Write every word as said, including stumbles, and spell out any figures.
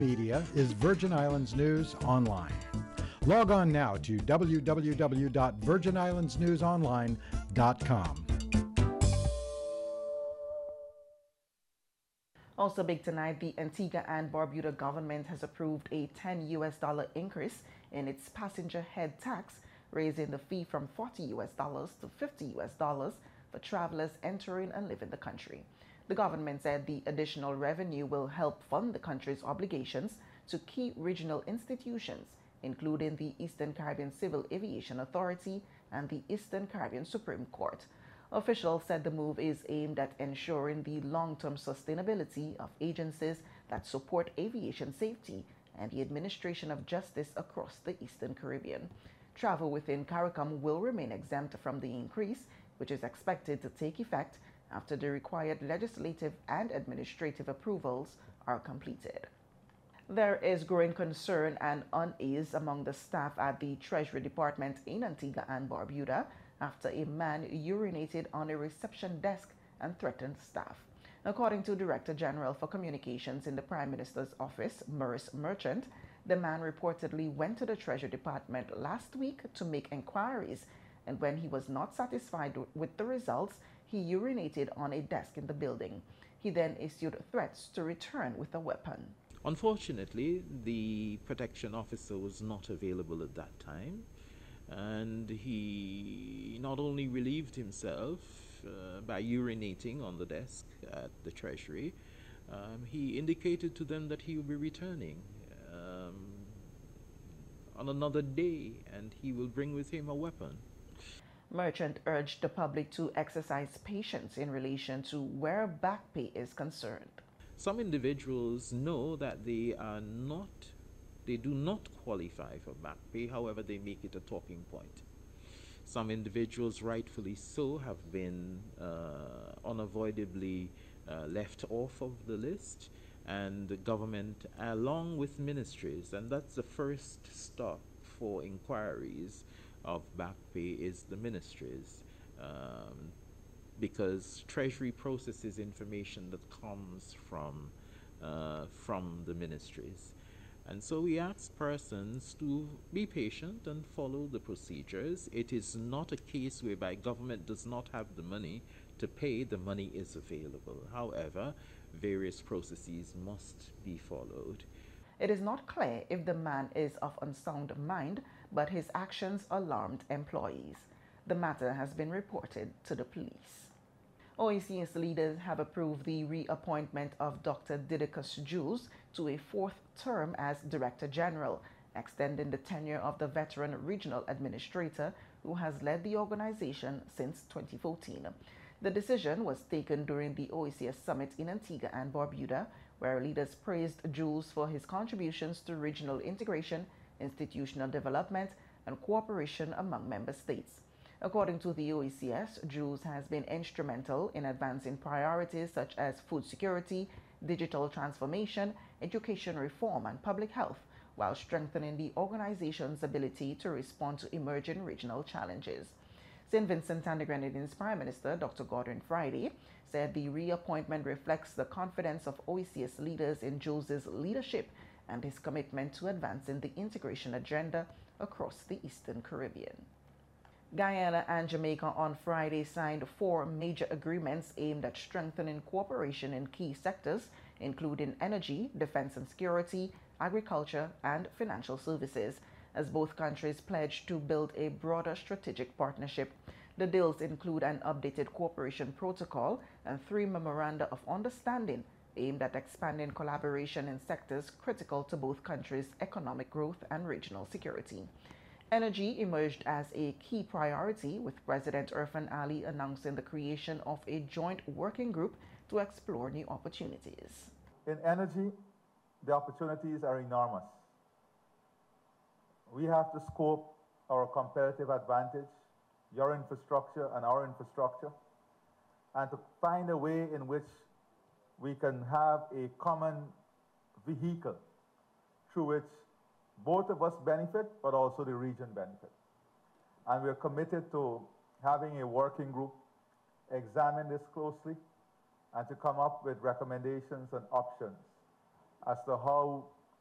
Media is Virgin Islands News Online. Log on now to w w w dot virgin islands news online dot com. Also big tonight, the Antigua and Barbuda government has approved a ten U S dollar increase in its passenger head tax, raising the fee from forty U S dollars to fifty U S dollars for travelers entering and leaving the country. The government said the additional revenue will help fund the country's obligations to key regional institutions, including the Eastern Caribbean Civil Aviation Authority and the Eastern Caribbean Supreme Court. Officials said the move is aimed at ensuring the long-term sustainability of agencies that support aviation safety and the administration of justice across the Eastern Caribbean. Travel within CARICOM will remain exempt from the increase, which is expected to take effect after the required legislative and administrative approvals are completed. There is growing concern and unease among the staff at the Treasury Department in Antigua and Barbuda after a man urinated on a reception desk and threatened staff. According to Director General for Communications in the Prime Minister's Office, Maurice Merchant, the man reportedly went to the Treasury Department last week to make inquiries, and when he was not satisfied with the results, he urinated on a desk in the building. He then issued threats to return with a weapon. Unfortunately, the protection officer was not available at that time, and he not only relieved himself uh, by urinating on the desk at the Treasury, um, he indicated to them that he will be returning um, on another day, and he will bring with him a weapon. Merchant urged the public to exercise patience in relation to where back pay is concerned. Some individuals know that they are not, they do not qualify for back pay, however they make it a talking point. Some individuals, rightfully so, have been uh, unavoidably uh, left off of the list, and the government, along with ministries, and that's the first stop for inquiries of back pay, is the ministries, um, because Treasury processes information that comes from uh, from the ministries. And so we ask persons to be patient and follow the procedures. It is not a case whereby government does not have the money to pay. The money is available. However, various processes must be followed. It is not clear if the man is of unsound mind, but his actions alarmed employees. The matter has been reported to the police. O E C S leaders have approved the reappointment of Doctor Didacus Jules to a fourth term as Director General, extending the tenure of the veteran regional administrator who has led the organization since twenty fourteen. The decision was taken during the O E C S summit in Antigua and Barbuda, where leaders praised Jules for his contributions to regional integration, institutional development, and cooperation among member states. According to the O E C S, Jules has been instrumental in advancing priorities such as food security, digital transformation, education reform, and public health, while strengthening the organization's ability to respond to emerging regional challenges. Saint Vincent and the Grenadines Prime Minister, Doctor Gordon Friday, said the reappointment reflects the confidence of O E C S leaders in Jules's leadership and his commitment to advancing the integration agenda across the Eastern Caribbean. Guyana and Jamaica on Friday signed four major agreements aimed at strengthening cooperation in key sectors, including energy, defense and security, agriculture, and financial services, as both countries pledged to build a broader strategic partnership. The deals include an updated cooperation protocol and three memoranda of understanding aimed at expanding collaboration in sectors critical to both countries' economic growth and regional security. Energy emerged as a key priority, with President Irfan Ali announcing the creation of a joint working group to explore new opportunities. In energy, the opportunities are enormous. We have to scope our competitive advantage, your infrastructure and our infrastructure, and to find a way in which we can have a common vehicle through which both of us benefit, but also the region benefit. And we're committed to having a working group examine this closely and to come up with recommendations and options as to how